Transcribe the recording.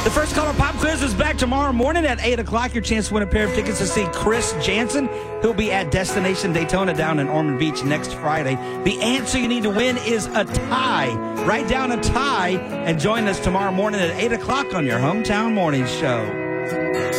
The First Caller Pop Quiz is back tomorrow morning at 8 o'clock. Your chance to win a pair of tickets to see Chris Jansen. He'll be at Destination Daytona down in Ormond Beach next Friday. The answer you need to win is a tie. Write down a tie and join us tomorrow morning at 8 o'clock on your Hometown Morning Show.